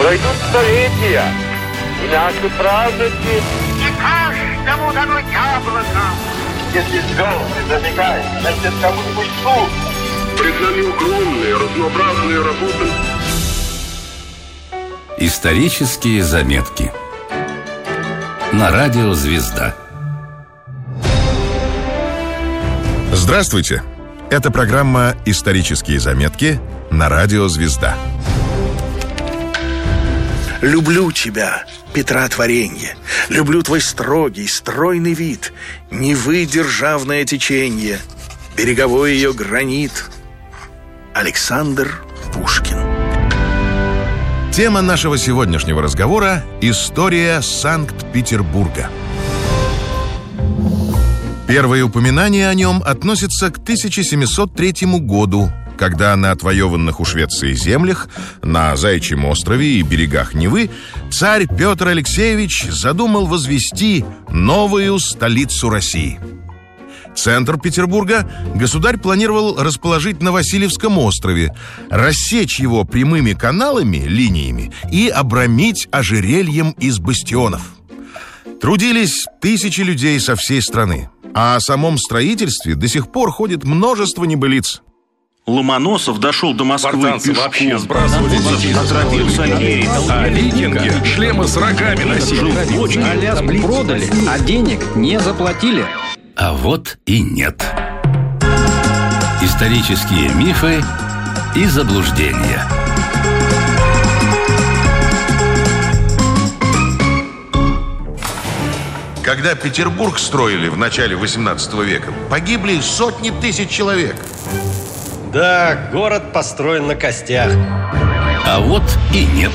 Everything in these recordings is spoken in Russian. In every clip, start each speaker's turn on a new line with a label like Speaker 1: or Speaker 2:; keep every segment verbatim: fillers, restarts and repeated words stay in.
Speaker 1: Пройдут столетия, и наши праздники...
Speaker 2: Не каждому дано яблоко.
Speaker 1: Если звезды замигают, значит, кому-нибудь суд.
Speaker 3: Пред нами огромные, разнообразные работы.
Speaker 4: Исторические заметки на радио «Звезда».
Speaker 5: Здравствуйте! Это программа «Исторические заметки» на радио «Звезда».
Speaker 6: Люблю тебя, Петра творенье, люблю твой строгий, стройный вид, Невы державное теченье, береговой ее гранит. Александр Пушкин.
Speaker 5: Тема нашего сегодняшнего разговора – история Санкт-Петербурга. Первые упоминания о нем относятся к тысяча семьсот третьему году, когда на отвоеванных у Швеции землях, на Заячьем острове и берегах Невы, царь Петр Алексеевич задумал возвести новую столицу России. Центр Петербурга государь планировал расположить на Васильевском острове, рассечь его прямыми каналами, линиями и обрамить ожерельем из бастионов. Трудились тысячи людей со всей страны, а о самом строительстве до сих пор ходит множество небылиц.
Speaker 7: Ломоносов дошел до Москвы
Speaker 3: Спартанцы
Speaker 7: пешком.
Speaker 3: вообще сбрасывали детей.
Speaker 7: Отропился Андреев.
Speaker 3: А викинги шлемы с рогами носили.
Speaker 8: Аляску продали, а денег не заплатили.
Speaker 4: А вот и нет. Исторические мифы и заблуждения.
Speaker 5: Когда Петербург строили в начале восемнадцатого века, погибли сотни тысяч человек.
Speaker 9: Да, город построен на костях.
Speaker 4: А вот и нет.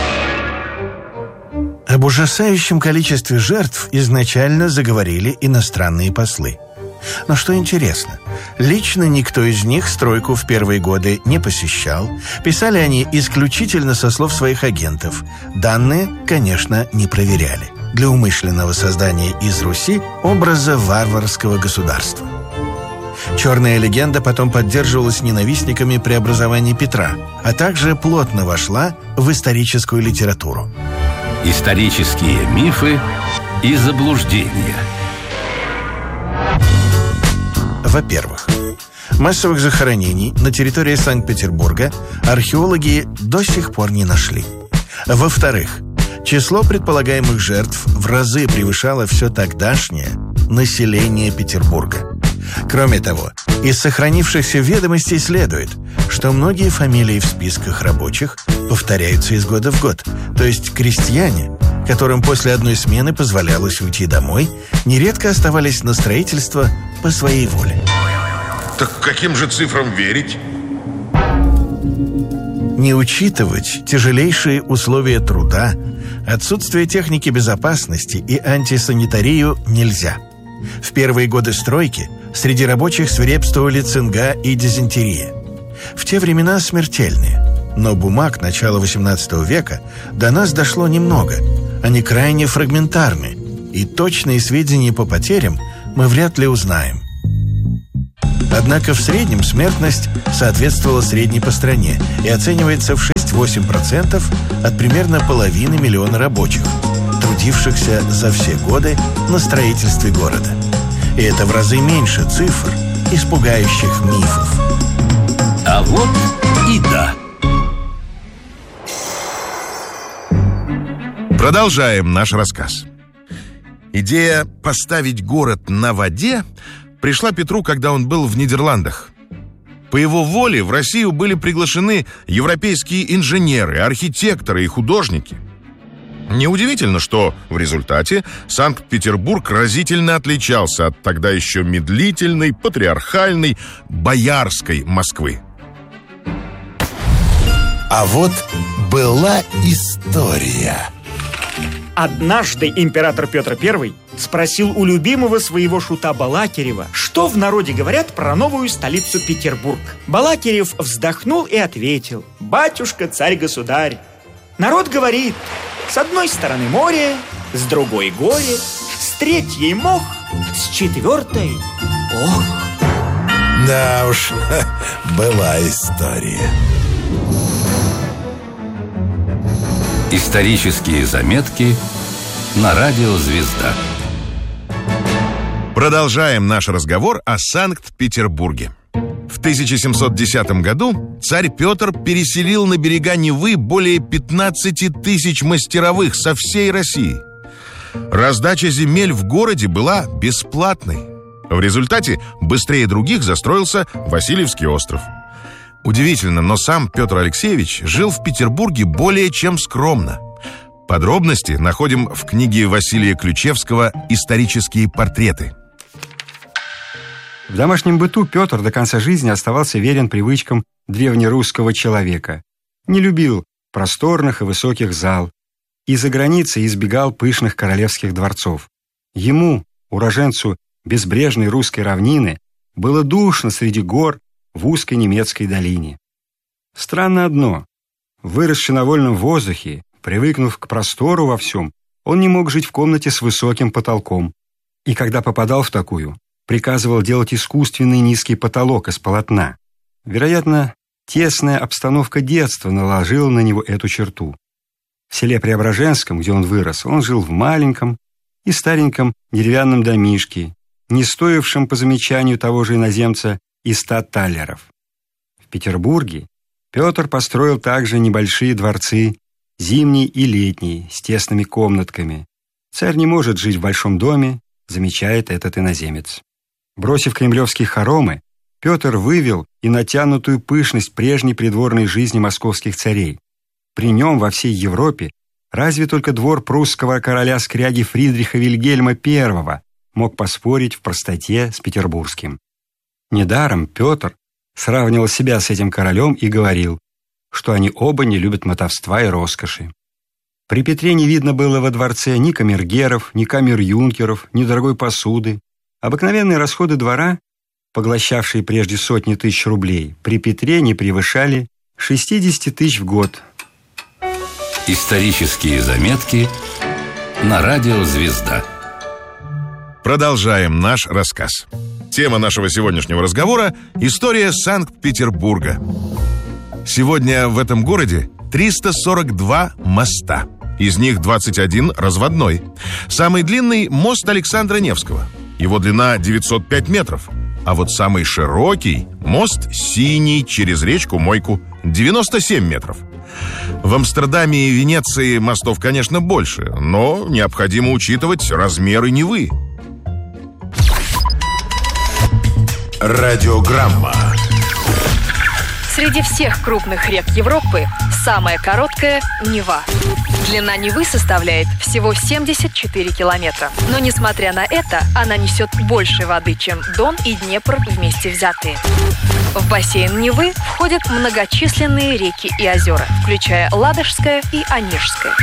Speaker 6: Об ужасающем количестве жертв изначально заговорили иностранные послы. Но что интересно, лично никто из них стройку в первые годы не посещал. Писали они исключительно со слов своих агентов. Данные, конечно, не проверяли. Для умышленного создания из Руси образа варварского государства. Черная легенда потом поддерживалась ненавистниками преобразования Петра, а также плотно вошла в историческую литературу.
Speaker 4: Исторические мифы и заблуждения.
Speaker 6: Во-первых, массовых захоронений на территории Санкт-Петербурга археологи до сих пор не нашли. Во-вторых, число предполагаемых жертв в разы превышало все тогдашнее население Петербурга. Кроме того, из сохранившихся ведомостей следует, что многие фамилии в списках рабочих повторяются из года в год. То есть крестьяне, которым после одной смены позволялось уйти домой, нередко оставались на строительство по своей воле.
Speaker 5: Так каким же цифрам верить?
Speaker 6: Не учитывать тяжелейшие условия труда, отсутствие техники безопасности и антисанитарию нельзя. В первые годы стройки среди рабочих свирепствовали цинга и дизентерия. В те времена смертельные. Но бумаг начала восемнадцатого века до нас дошло немного. Они крайне фрагментарны, и точные сведения по потерям мы вряд ли узнаем. Однако в среднем смертность соответствовала средней по стране и оценивается в шесть-восемь процентов от примерно половины миллиона рабочих, трудившихся за все годы на строительстве города. И это в разы меньше цифр из пугающих мифов.
Speaker 4: А вот и да.
Speaker 5: Продолжаем наш рассказ. Идея поставить город на воде пришла Петру, когда он был в Нидерландах. По его воле в Россию были приглашены европейские инженеры, архитекторы и художники. Неудивительно, что в результате Санкт-Петербург разительно отличался от тогда еще медлительной, патриархальной, боярской Москвы.
Speaker 10: А вот была история.
Speaker 11: Однажды император Петр Первый спросил у любимого своего шута Балакирева, что в народе говорят про новую столицу Петербург. Балакирев вздохнул и ответил: «Батюшка, царь-государь, народ говорит, с одной стороны море, с другой горе, с третьей мох, с четвертой ох».
Speaker 10: Да уж, была история.
Speaker 4: Исторические заметки на радио «Звезда».
Speaker 5: Продолжаем наш разговор о Санкт-Петербурге. В тысяча семьсот десятом году царь Петр переселил на берега Невы более пятнадцати тысяч мастеровых со всей России. Раздача земель в городе была бесплатной. В результате быстрее других застроился Васильевский остров. Удивительно, но сам Петр Алексеевич жил в Петербурге более чем скромно. Подробности находим в книге Василия Ключевского «Исторические портреты».
Speaker 12: В домашнем быту Петр до конца жизни оставался верен привычкам древнерусского человека. Не любил просторных и высоких зал. И за границей избегал пышных королевских дворцов. Ему, уроженцу безбрежной русской равнины, было душно среди гор в узкой немецкой долине. Странно одно. Выросший на вольном воздухе, привыкнув к простору во всем, он не мог жить в комнате с высоким потолком. И когда попадал в такую, приказывал делать искусственный низкий потолок из полотна. Вероятно, тесная обстановка детства наложила на него эту черту. В селе Преображенском, где он вырос, он жил в маленьком и стареньком деревянном домишке, не стоившем, по замечанию того же иноземца, и ста таллеров. В Петербурге Петр построил также небольшие дворцы, зимний и летний, с тесными комнатками. Царь не может жить в большом доме, замечает этот иноземец. Бросив кремлевские хоромы, Петр вывел и натянутую пышность прежней придворной жизни московских царей. При нем во всей Европе разве только двор прусского короля-скряги Фридриха Вильгельма Первого мог поспорить в простоте с петербургским. Недаром Петр сравнивал себя с этим королем и говорил, что они оба не любят мотовства и роскоши. При Петре не видно было во дворце ни камергеров, ни камер-юнкеров, ни дорогой посуды. Обыкновенные расходы двора, поглощавшие прежде сотни тысяч рублей, при Петре не превышали шестидесяти тысяч в год.
Speaker 4: Исторические заметки на радио «Звезда».
Speaker 5: Продолжаем наш рассказ. Тема нашего сегодняшнего разговора – история Санкт-Петербурга. Сегодня в этом городе триста сорок два моста. Из них двадцать один разводной. Самый длинный – мост Александра Невского. Его длина девятьсот пять метров. А вот самый широкий – мост Синий через речку Мойку – девяносто семь метров. В Амстердаме и Венеции мостов, конечно, больше, но необходимо учитывать размеры Невы.
Speaker 10: Радиограмма.
Speaker 13: Среди всех крупных рек Европы самая короткая – Нева. Длина Невы составляет всего семьдесят четыре километра. Но, несмотря на это, она несет больше воды, чем Дон и Днепр вместе взятые. В бассейн Невы входят многочисленные реки и озера, включая Ладожское и Онежское.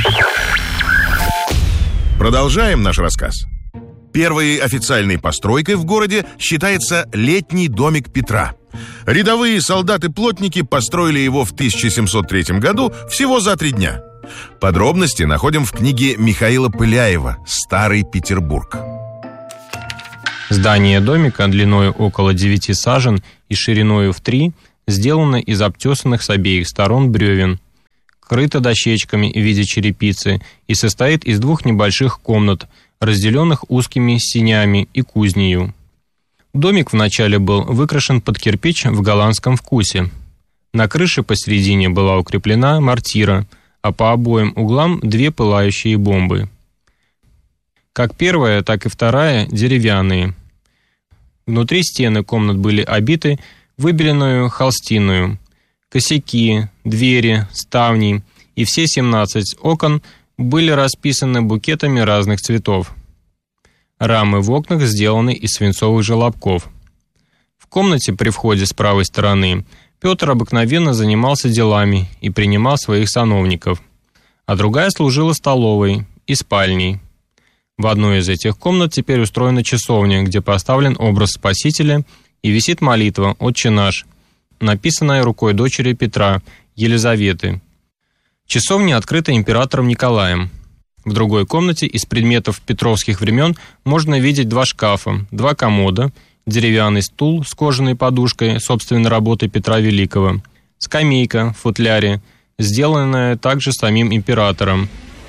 Speaker 5: Продолжаем наш рассказ. Первой официальной постройкой в городе считается летний домик Петра. Рядовые солдаты-плотники построили его в тысяча семьсот третьем году всего за три дня. Подробности находим в книге Михаила Пыляева «Старый Петербург».
Speaker 14: Здание домика длиною около девяти сажен и шириною в три сделано из обтесанных с обеих сторон бревен, крыто дощечками в виде черепицы и состоит из двух небольших комнат, разделенных узкими сенями и кузнею. Домик вначале был выкрашен под кирпич в голландском вкусе. На крыше посередине была укреплена мортира, а по обоим углам две пылающие бомбы. Как первая, так и вторая деревянные. Внутри стены комнат были обиты выбеленную холстиною. Косяки, двери, ставни и все семнадцать окон были расписаны букетами разных цветов. Рамы в окнах сделаны из свинцовых желобков. В комнате при входе с правой стороны Петр обыкновенно занимался делами и принимал своих сановников, а другая служила столовой и спальней. В одной из этих комнат теперь устроена часовня, где поставлен образ Спасителя и висит молитва «Отче наш», написанная рукой дочери Петра, Елизаветы. Часовня открыта императором Николаем. В другой комнате из предметов петровских времен можно видеть два шкафа, два комода, деревянный стул с кожаной подушкой собственной работы Петра Великого, скамейка в футляре, сделанное также самим императором.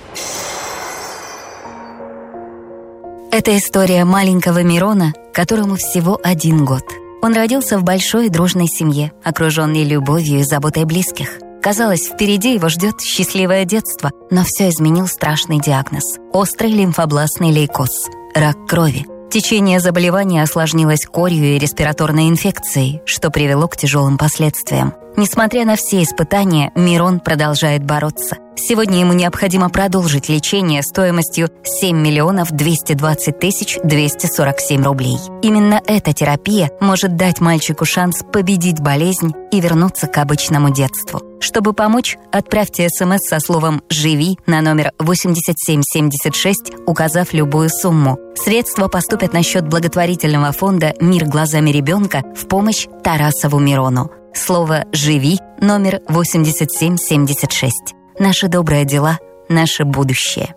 Speaker 15: Это история маленького Мирона, которому всего один год. Он родился в большой и дружной семье, окруженный любовью и заботой близких. Казалось, впереди его ждет счастливое детство, но все изменил страшный диагноз – острый лимфобластный лейкоз – рак крови. Течение заболевания осложнилось корью и респираторной инфекцией, что привело к тяжелым последствиям. Несмотря на все испытания, Мирон продолжает бороться. Сегодня ему необходимо продолжить лечение стоимостью семь миллионов двести двадцать тысяч двести сорок семь рублей. Именно эта терапия может дать мальчику шанс победить болезнь и вернуться к обычному детству. Чтобы помочь, отправьте смс со словом «Живи» на номер восемьдесят семь семьдесят шесть, указав любую сумму. Средства поступят на счет благотворительного фонда «Мир глазами ребенка» в помощь Тарасову Мирону. Слово «Живи» номер восемьдесят семь семьдесят шесть. Наши добрые дела, наше будущее.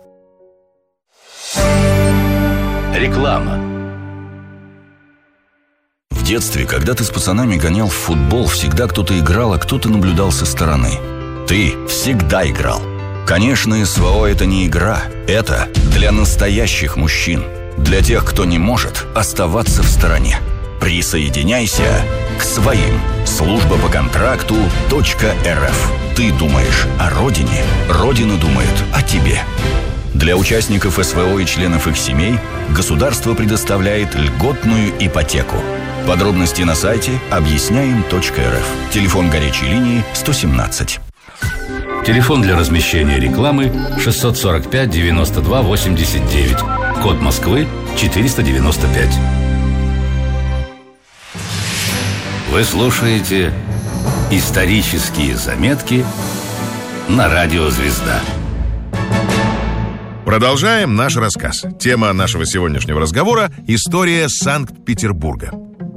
Speaker 4: Реклама. В детстве, когда ты с пацанами гонял в футбол, всегда кто-то играл, а кто-то наблюдал со стороны. Ты всегда играл. Конечно, СВО – это не игра. Это для настоящих мужчин. Для тех, кто не может оставаться в стороне. Присоединяйся к своим. Служба по контракту .рф. Ты думаешь о родине, Родина думает о тебе. Для участников СВО и членов их семей государство предоставляет льготную ипотеку. Подробности на сайте объясняем точка эр эф. Телефон горячей линии сто семнадцать. Телефон для размещения рекламы шестьсот сорок пять девяносто два восемьдесят девять. Код Москвы четыреста девяносто пять. Вы слушаете «Исторические заметки» на радио «Звезда».
Speaker 5: Продолжаем наш рассказ. Тема нашего сегодняшнего разговора – история Санкт-Петербурга.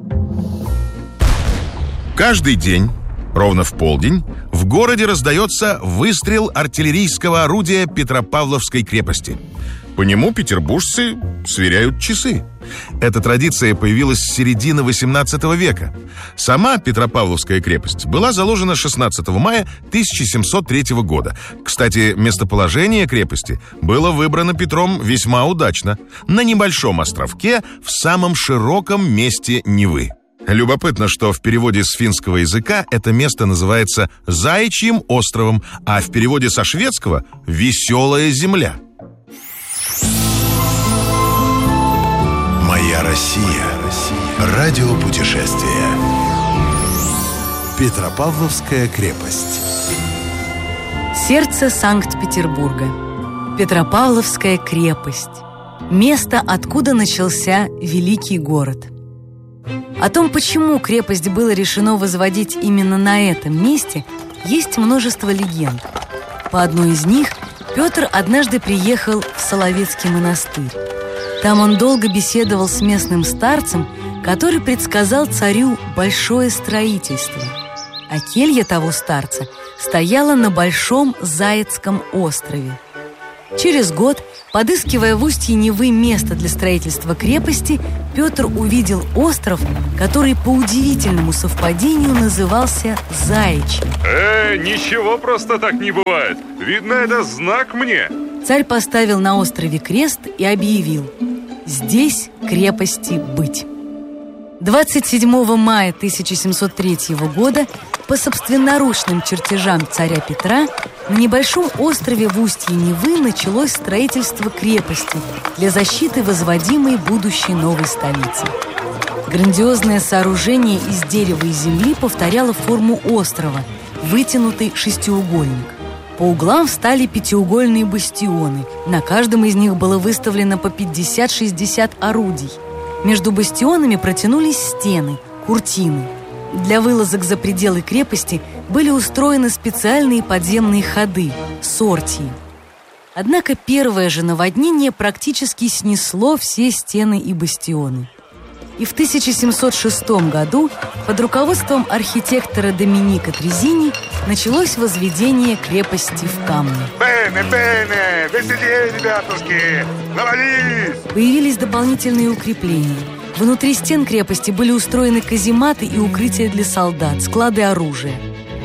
Speaker 5: Каждый день, ровно в полдень, в городе раздается выстрел артиллерийского орудия Петропавловской крепости. По нему петербуржцы сверяют часы. Эта традиция появилась с середины восемнадцатого века. Сама Петропавловская крепость была заложена шестнадцатого мая тысяча семьсот третьего года. Кстати, местоположение крепости было выбрано Петром весьма удачно. На небольшом островке в самом широком месте Невы. Любопытно, что в переводе с финского языка это место называется Заячьим островом, а в переводе со шведского – «Веселая земля».
Speaker 10: Моя Россия. Радиопутешествие. Петропавловская крепость.
Speaker 16: Сердце Санкт-Петербурга. Петропавловская крепость. Место, откуда начался великий город. О том, почему крепость было решено возводить именно на этом месте, есть множество легенд. По одной из них Петр однажды приехал в Соловецкий монастырь. Там он долго беседовал с местным старцем, который предсказал царю большое строительство. А келья того старца стояла на Большом Заяцком острове. Через год, подыскивая в устье Невы место для строительства крепости, Петр увидел остров, который по удивительному совпадению назывался Заячьим.
Speaker 3: Э, ничего просто так не бывает. Видно, это знак мне.
Speaker 16: Царь поставил на острове крест и объявил: «Здесь крепости быть». двадцать седьмого мая тысяча семьсот третьего года по собственноручным чертежам царя Петра на небольшом острове в устье Невы началось строительство крепости для защиты возводимой будущей новой столицы. Грандиозное сооружение из дерева и земли повторяло форму острова, вытянутый шестиугольник. По углам встали пятиугольные бастионы. На каждом из них было выставлено по пятьдесят-шестьдесят орудий. Между бастионами протянулись стены, куртины. Для вылазок за пределы крепости были устроены специальные подземные ходы – сортии. Однако первое же наводнение практически снесло все стены и бастионы. И в тысяча семьсот шестом году под руководством архитектора Доминика Трезини началось возведение крепости в камне.
Speaker 2: Бене, бене, веселее, ребятушки, навались!
Speaker 16: Появились дополнительные укрепления. Внутри стен крепости были устроены казематы и укрытия для солдат, склады оружия.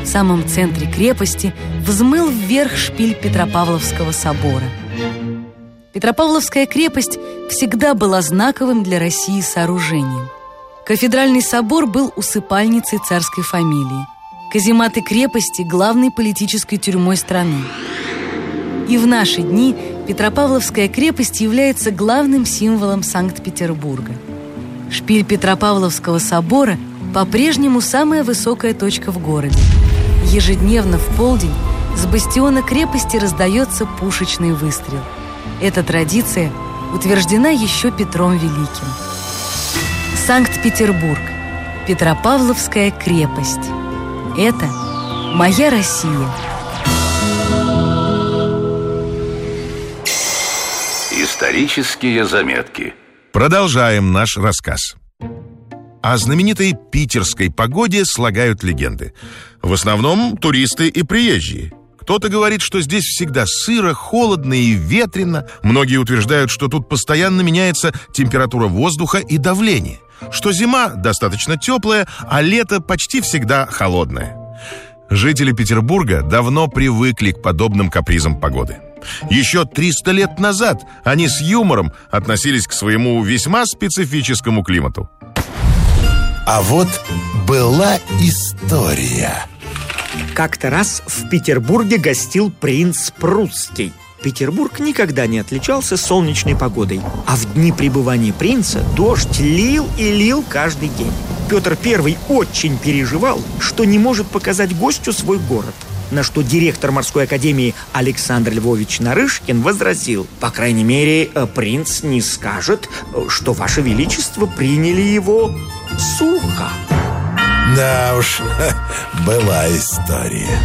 Speaker 16: В самом центре крепости взмыл вверх шпиль Петропавловского собора. Петропавловская крепость всегда была знаковым для России сооружением. Кафедральный собор был усыпальницей царской фамилии. Казематы крепости – главной политической тюрьмой страны. И в наши дни Петропавловская крепость является главным символом Санкт-Петербурга. Шпиль Петропавловского собора по-прежнему самая высокая точка в городе. Ежедневно в полдень с бастиона крепости раздается пушечный выстрел. Эта традиция утверждена еще Петром Великим. Санкт-Петербург. Петропавловская крепость. Это моя Россия.
Speaker 4: Исторические заметки.
Speaker 5: Продолжаем наш рассказ. О знаменитой питерской погоде слагают легенды. В основном туристы и приезжие. Кто-то говорит, что здесь всегда сыро, холодно и ветрено. Многие утверждают, что тут постоянно меняется температура воздуха и давление, что зима достаточно теплая, а лето почти всегда холодное. Жители Петербурга давно привыкли к подобным капризам погоды. Еще триста лет назад они с юмором относились к своему весьма специфическому климату.
Speaker 10: А вот была история.
Speaker 11: Как-то раз в Петербурге гостил принц Прусский. Петербург никогда не отличался солнечной погодой, а в дни пребывания принца дождь лил и лил каждый день. Петр Первый очень переживал, что не может показать гостю свой город. На что директор морской академии Александр Львович Нарышкин возразил: по крайней мере, принц не скажет, что ваше величество приняли его сухо.
Speaker 10: Да уж, была история.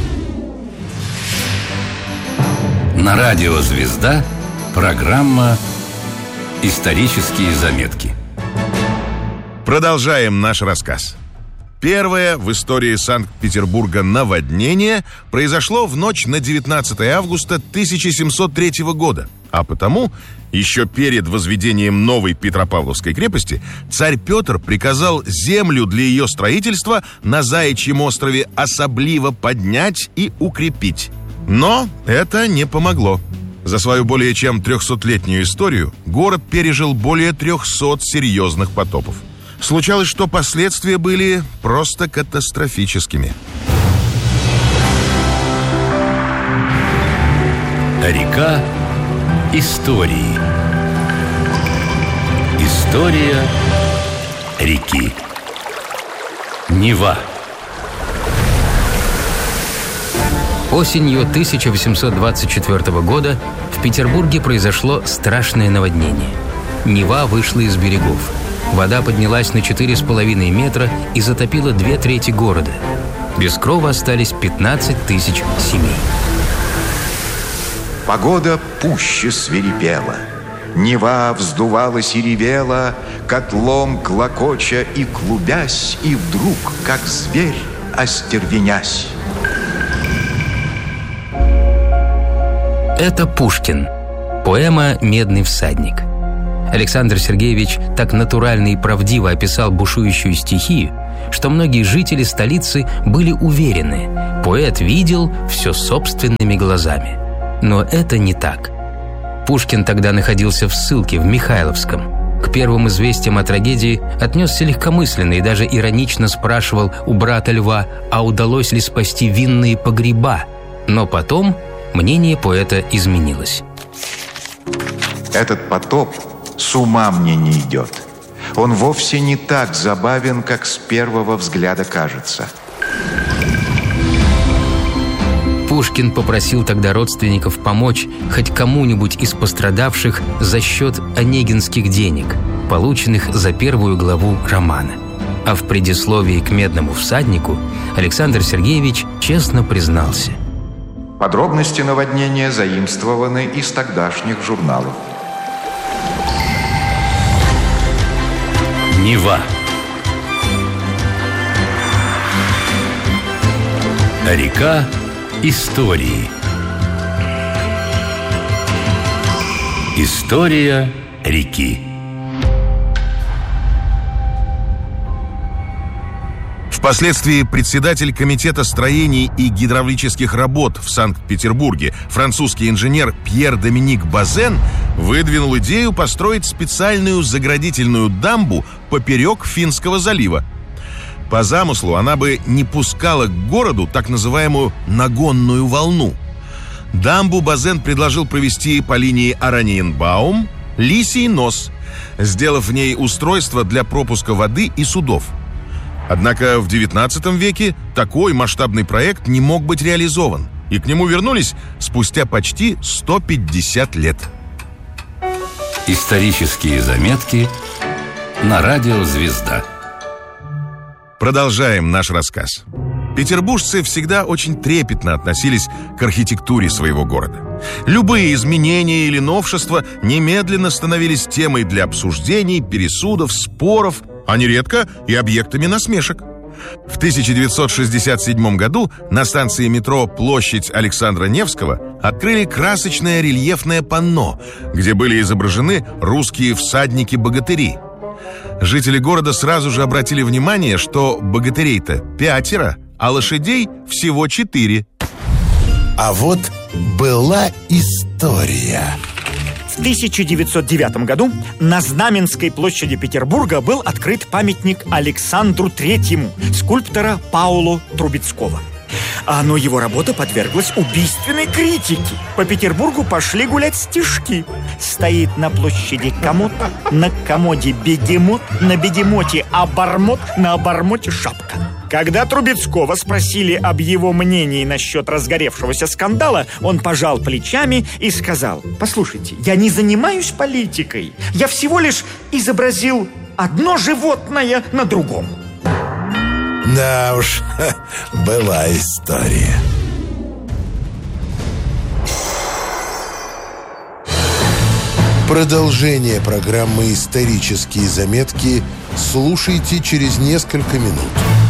Speaker 4: На радио «Звезда» программа «Исторические заметки».
Speaker 5: Продолжаем наш рассказ. Первое в истории Санкт-Петербурга наводнение произошло в ночь на девятнадцатое августа тысяча семьсот третьего года, а потому еще перед возведением новой Петропавловской крепости царь Петр приказал землю для ее строительства на Заячьем острове особливо поднять и укрепить. Но это не помогло. За свою более чем трехсотлетнюю историю город пережил более трехсот серьезных потопов. Случалось, что последствия были просто катастрофическими.
Speaker 4: Река истории. История реки. Нева.
Speaker 17: Осенью тысяча восемьсот двадцать четвёртого года в Петербурге произошло страшное наводнение. Нева вышла из берегов. Вода поднялась на четыре с половиной метра и затопила две трети города. Без крова остались пятнадцать тысяч семей.
Speaker 18: Погода пуще свирепела. Нева вздувалась и ревела, котлом клокоча и клубясь, и вдруг, как зверь, остервенясь.
Speaker 17: Это Пушкин. Поэма «Медный всадник». Александр Сергеевич так натурально и правдиво описал бушующую стихию, что многие жители столицы были уверены, поэт видел все собственными глазами. Но это не так. Пушкин тогда находился в ссылке в Михайловском. К первым известиям о трагедии отнесся легкомысленно и даже иронично спрашивал у брата Льва, а удалось ли спасти винные погреба. Но потом мнение поэта изменилось.
Speaker 18: Этот потоп с ума мне не идет. Он вовсе не так забавен, как с первого взгляда кажется.
Speaker 17: Пушкин попросил тогда родственников помочь хоть кому-нибудь из пострадавших за счет онегинских денег, полученных за первую главу романа. А в предисловии к «Медному всаднику» Александр Сергеевич честно признался:
Speaker 18: подробности наводнения заимствованы из тогдашних журналов.
Speaker 4: Нева. Река истории. История реки.
Speaker 5: В Впоследствии председатель комитета строений и гидравлических работ в Санкт-Петербурге, французский инженер Пьер-Доминик Базен, выдвинул идею построить специальную заградительную дамбу поперек Финского залива. По замыслу она бы не пускала к городу так называемую нагонную волну. Дамбу Базен предложил провести по линии Ораниенбаум, Лисий нос, сделав в ней устройство для пропуска воды и судов. Однако в девятнадцатом веке такой масштабный проект не мог быть реализован, и к нему вернулись спустя почти сто пятьдесят лет.
Speaker 4: Исторические заметки на радио «Звезда».
Speaker 5: Продолжаем наш рассказ. Петербуржцы всегда очень трепетно относились к архитектуре своего города. Любые изменения или новшества немедленно становились темой для обсуждений, пересудов, споров, а нередко и объектами насмешек. В тысяча девятьсот шестьдесят седьмом году на станции метро «Площадь Александра Невского» открыли красочное рельефное панно, где были изображены русские всадники-богатыри. Жители города сразу же обратили внимание, что богатырей-то пятеро, а лошадей всего четыре.
Speaker 10: А вот была история.
Speaker 11: В тысяча девятьсот девятом году на Знаменской площади Петербурга был открыт памятник Александру Третьему, скульптора Пауло Трубецкого. Но его работа подверглась убийственной критике. По Петербургу пошли гулять стишки. Стоит на площади комод, на комоде бегемот, на бегемоте обормот, на обормоте шапка. Когда Трубецкого спросили об его мнении насчет разгоревшегося скандала, он пожал плечами и сказал: «Послушайте, я не занимаюсь политикой. Я всего лишь изобразил одно животное на другом».
Speaker 10: Да уж, была история. Продолжение программы «Исторические заметки» слушайте через несколько минут.